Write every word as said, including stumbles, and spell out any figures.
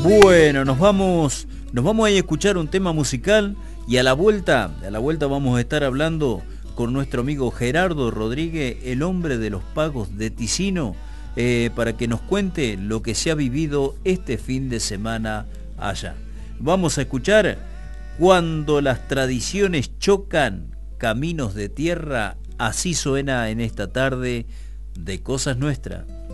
Bueno, nos vamos, nos vamos a ir a escuchar un tema musical y a la vuelta, a la vuelta vamos a estar hablando con nuestro amigo Gerardo Rodríguez, el hombre de los pagos de Ticino, eh, para que nos cuente lo que se ha vivido este fin de semana allá. Vamos a escuchar Cuando las tradiciones chocan, caminos de tierra, así suena en esta tarde de Cosas Nuestras.